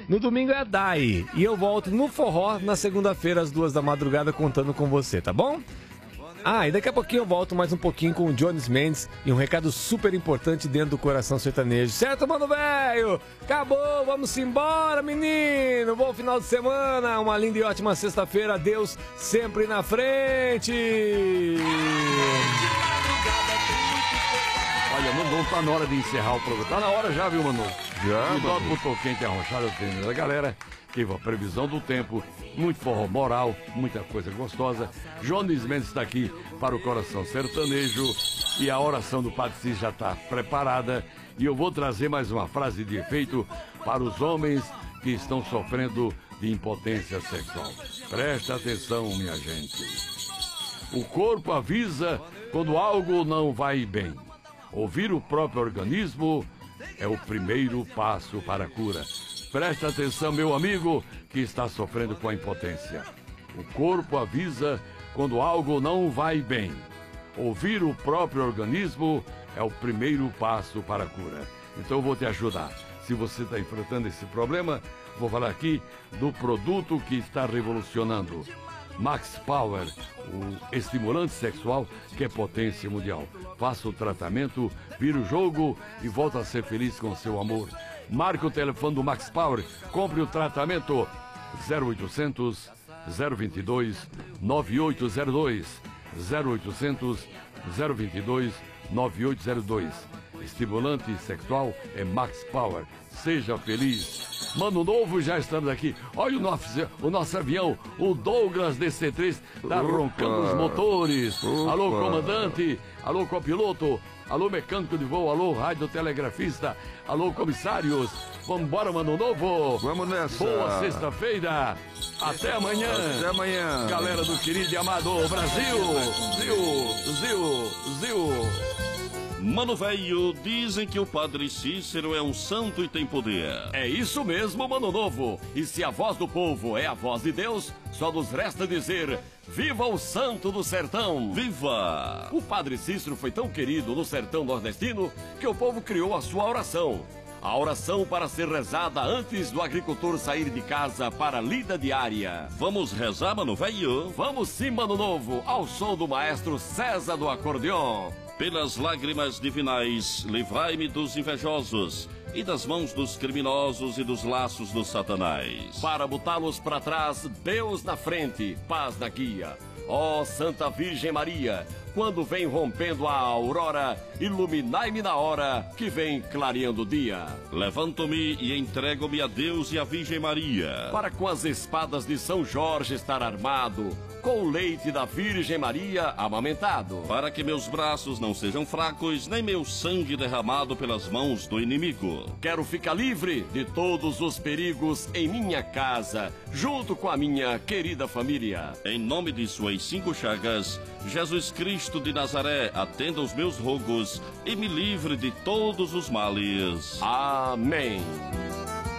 No domingo é a Dai. E eu volto no Forró na segunda-feira, às 2 da madrugada, contando com você, tá bom? Ah, e daqui a pouquinho eu volto mais um pouquinho com o Jones Mendes e um recado super importante dentro do Coração Sertanejo. Certo, mano velho? Acabou, vamos embora, menino! Bom final de semana, uma linda e ótima sexta-feira. Deus sempre na frente! Olha, Manu, tá na hora de encerrar o programa. Tá na hora já, viu, Manu? Já, e bota o tô quente arrochado da galera. Teve a previsão do tempo, muito forró moral, muita coisa gostosa. Jones Mendes está aqui para o Coração Sertanejo e a oração do Padre Cis já está preparada. E eu vou trazer mais uma frase de efeito para os homens que estão sofrendo de impotência sexual. Presta atenção, minha gente. O corpo avisa quando algo não vai bem. Ouvir o próprio organismo é o primeiro passo para a cura. Presta atenção, meu amigo, que está sofrendo com a impotência. O corpo avisa quando algo não vai bem. Ouvir o próprio organismo é o primeiro passo para a cura. Então eu vou te ajudar. Se você está enfrentando esse problema, vou falar aqui do produto que está revolucionando. Max Power, o estimulante sexual que é potência mundial. Faça o tratamento, vira o jogo e volta a ser feliz com seu amor. Marque o telefone do Max Power, compre o tratamento 0800 022 9802 0800 022 9802. Estimulante sexual é Max Power. Seja feliz. Mano Novo, já estamos aqui. Olha o nosso avião, o Douglas DC-3, tá roncando os motores. Alô, comandante. Alô, copiloto. Alô, mecânico de voo. Alô, radiotelegrafista. Alô, comissários. Vambora, Mano Novo. Vamos nessa. Boa sexta-feira. Até amanhã. Até amanhã. Galera do querido e amado Brasil. Zil. Mano velho, dizem que o Padre Cícero é um santo e tem poder. É isso mesmo, Mano Novo. E se a voz do povo é a voz de Deus, só nos resta dizer: viva o santo do sertão! Viva! O Padre Cícero foi tão querido no sertão nordestino que o povo criou a sua oração. A oração para ser rezada antes do agricultor sair de casa para a lida diária. Vamos rezar, Mano velho? Vamos sim, Mano Novo, ao som do maestro César do acordeon. Pelas lágrimas divinais, livrai-me dos invejosos e das mãos dos criminosos e dos laços do Satanás. Para botá-los para trás, Deus na frente, paz na guia. Ó Santa Virgem Maria, quando vem rompendo a aurora, iluminai-me na hora que vem clareando o dia. Levanto-me e entrego-me a Deus e a Virgem Maria. Para com as espadas de São Jorge estar armado, com o leite da Virgem Maria amamentado. Para que meus braços não sejam fracos, nem meu sangue derramado pelas mãos do inimigo. Quero ficar livre de todos os perigos em minha casa, junto com a minha querida família. Em nome de suas 5 chagas, Jesus Cristo de Nazaré, atenda os meus rogos e me livre de todos os males. Amém.